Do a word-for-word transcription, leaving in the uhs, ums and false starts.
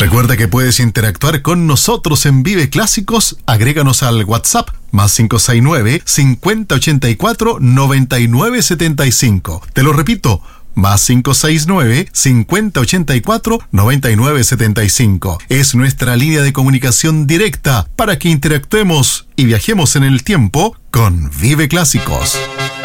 Recuerda que puedes interactuar con nosotros en Vive Clásicos. Agréganos al WhatsApp más cinco seis nueve, cincuenta ochenta y cuatro, noventa y nueve setenta y cinco. Te lo repito, más cinco seis nueve, cincuenta ochenta y cuatro, noventa y nueve setenta y cinco. Es nuestra línea de comunicación directa para que interactuemos y viajemos en el tiempo con Vive Clásicos.